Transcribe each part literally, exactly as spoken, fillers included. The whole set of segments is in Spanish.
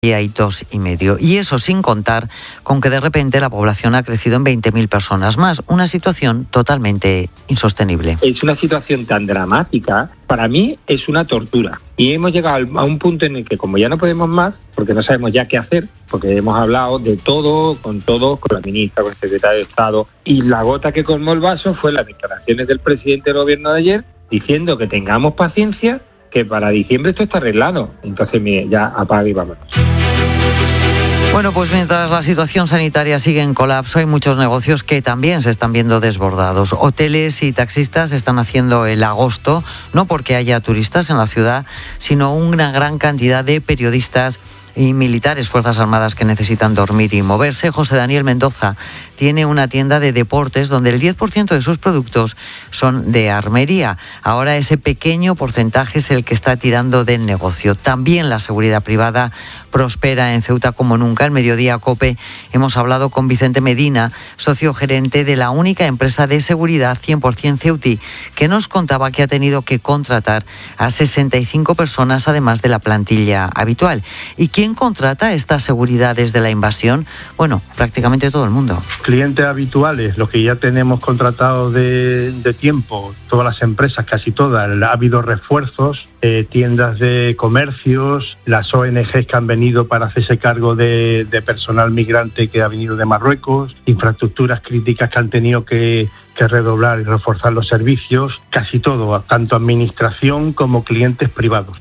y hay dos y medio. Y eso sin contar con que de repente la población ha crecido en veinte mil personas más. Una situación totalmente insostenible. Es una situación tan dramática, para mí es una tortura. Y hemos llegado a un punto en el que, como ya no podemos más, porque no sabemos ya qué hacer, porque hemos hablado de todo, con todo, con la ministra, con el secretario de Estado, y la gota que colmó el vaso fue las declaraciones del presidente del gobierno de ayer, diciendo que tengamos paciencia, que para diciembre esto está arreglado. Entonces, mire, ya apaga y vámonos. Bueno, pues mientras la situación sanitaria sigue en colapso, hay muchos negocios que también se están viendo desbordados. Hoteles y taxistas están haciendo el agosto, no porque haya turistas en la ciudad, sino una gran cantidad de periodistas y militares, Fuerzas Armadas, que necesitan dormir y moverse. José Daniel Mendoza tiene una tienda de deportes donde el diez por ciento de sus productos son de armería. Ahora ese pequeño porcentaje es el que está tirando del negocio. También la seguridad privada prospera en Ceuta como nunca. El Mediodía COPE hemos hablado con Vicente Medina, socio gerente de la única empresa de seguridad cien por ciento ceutí, que nos contaba que ha tenido que contratar a sesenta y cinco personas además de la plantilla habitual. ¿Y quién contrata estas seguridades de la invasión? Bueno, prácticamente todo el mundo. Clientes habituales, los que ya tenemos contratados de, de tiempo, todas las empresas, casi todas, ha habido refuerzos, eh, tiendas de comercios, las O N Ges que han venido para hacerse cargo de, de personal migrante que ha venido de Marruecos, infraestructuras críticas que han tenido que, que redoblar y reforzar los servicios, casi todo, tanto administración como clientes privados.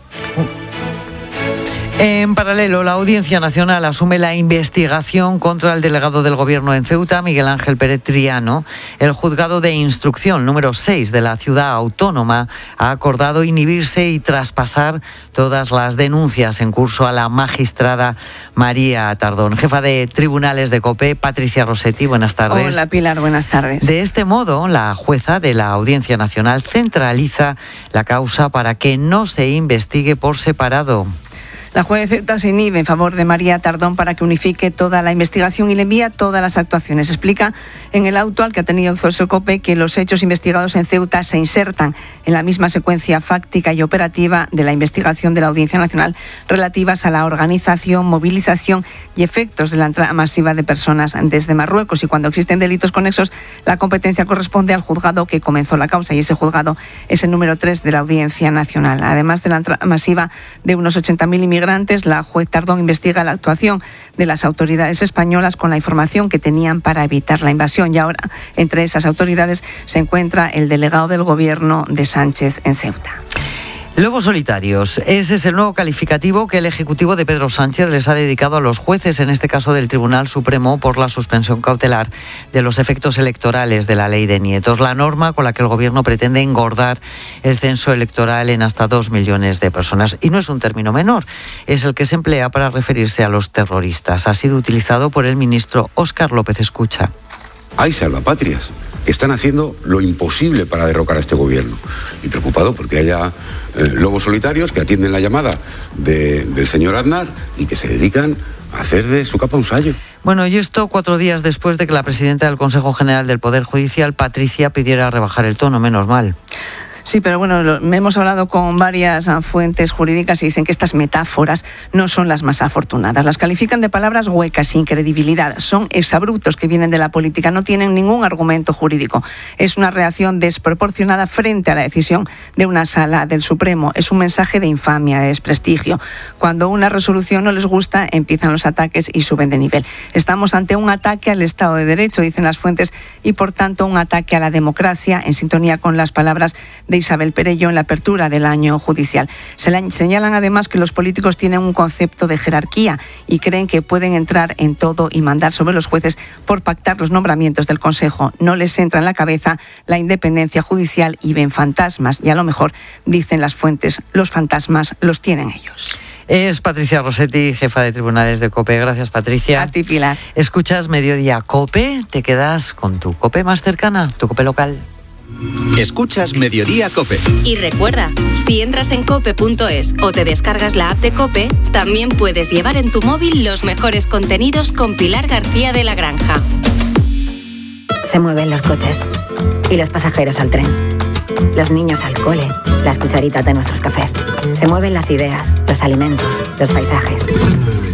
En paralelo, la Audiencia Nacional asume la investigación contra el delegado del Gobierno en Ceuta, Miguel Ángel Pérez Triano. El juzgado de instrucción número seis de la ciudad autónoma ha acordado inhibirse y traspasar todas las denuncias en curso a la magistrada María Tardón. Jefa de Tribunales de COPE, Patricia Rossetti, buenas tardes. Hola Pilar, buenas tardes. De este modo, la jueza de la Audiencia Nacional centraliza la causa para que no se investigue por separado. La juez de Ceuta se inhibe en favor de María Tardón para que unifique toda la investigación y le envía todas las actuaciones. Explica en el auto al que ha tenido acceso COPE que los hechos investigados en Ceuta se insertan en la misma secuencia fáctica y operativa de la investigación de la Audiencia Nacional relativas a la organización, movilización y efectos de la entrada masiva de personas desde Marruecos. Y cuando existen delitos conexos, la competencia corresponde al juzgado que comenzó la causa, y ese juzgado es el número tres de la Audiencia Nacional. Además de la entrada masiva de unos ochenta mil inmigrantes, la juez Tardón investiga la actuación de las autoridades españolas con la información que tenían para evitar la invasión. Y ahora, entre esas autoridades, se encuentra el delegado del Gobierno de Sánchez en Ceuta. Lobos solitarios. Ese es el nuevo calificativo que el Ejecutivo de Pedro Sánchez les ha dedicado a los jueces, en este caso del Tribunal Supremo, por la suspensión cautelar de los efectos electorales de la ley de nietos. La norma con la que el Gobierno pretende engordar el censo electoral en hasta dos millones de personas. Y no es un término menor, es el que se emplea para referirse a los terroristas. Ha sido utilizado por el ministro Óscar López Escucha. Hay salvapatrias que están haciendo lo imposible para derrocar a este gobierno. Y preocupado porque haya eh, lobos solitarios que atienden la llamada de, del señor Aznar y que se dedican a hacer de su capa un sayo. Bueno, y esto cuatro días después de que la presidenta del Consejo General del Poder Judicial, Patricia, pidiera rebajar el tono, menos mal. Sí, pero bueno, lo, hemos hablado con varias uh, fuentes jurídicas y dicen que estas metáforas no son las más afortunadas. Las califican de palabras huecas, sin credibilidad. Son exabruptos que vienen de la política, no tienen ningún argumento jurídico. Es una reacción desproporcionada frente a la decisión de una sala del Supremo. Es un mensaje de infamia, de desprestigio. Cuando una resolución no les gusta, empiezan los ataques y suben de nivel. Estamos ante un ataque al Estado de Derecho, dicen las fuentes, y por tanto un ataque a la democracia, en sintonía con las palabras de Isabel Perello en la apertura del año judicial. Se le señalan además que los políticos tienen un concepto de jerarquía y creen que pueden entrar en todo y mandar sobre los jueces por pactar los nombramientos del Consejo. No les entra en la cabeza la independencia judicial y ven fantasmas. Y a lo mejor, dicen las fuentes, los fantasmas los tienen ellos. Es Patricia Rossetti, jefa de Tribunales de COPE. Gracias, Patricia. A ti, Pilar. Escuchas Mediodía COPE, te quedas con tu COPE más cercana, tu COPE local. Escuchas Mediodía COPE. Y recuerda, si entras en cope punto es o te descargas la app de COPE, también puedes llevar en tu móvil los mejores contenidos con Pilar García de la Granja. Se mueven los coches y los pasajeros al tren, los niños al cole, las cucharitas de nuestros cafés. Se mueven las ideas, los alimentos, los paisajes.